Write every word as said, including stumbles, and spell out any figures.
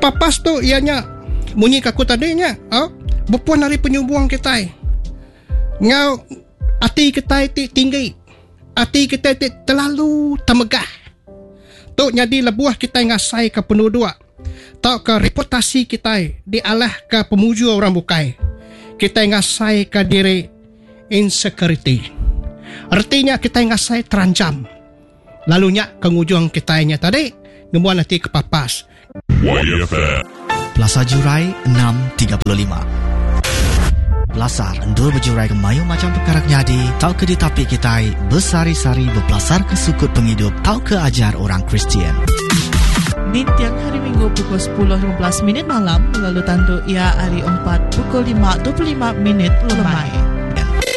Kepapas tu ianya bunyi kaku tadinya, oh, berpuan dari penyubuang kita. Ngau hati kita ti tinggi. Hati kita ti terlalu temegah. Tu jadi lebuah kita ngasai ke penduduk. Tau ke reputasi kita dialah ke pemuju orang bukai. Kita ngasai ke diri insecurity. Artinya kita ngasai terancam. Lalunya kengujung kitanya tadi ngemuan hati kepapas. Plaza Jurai enam tiga puluh lima. Belasar endur berjurai ke mayu macam perkara nyadi. Tau ke di tapi kita bersari-sari berpelasar ke sukut penghidup. Tau ke ajar orang Kristian. Di tiang hari Minggu pukul sepuluh lima belas minit malam, lalu tandu ia hari empat pukul lima dua puluh lima minit lemai.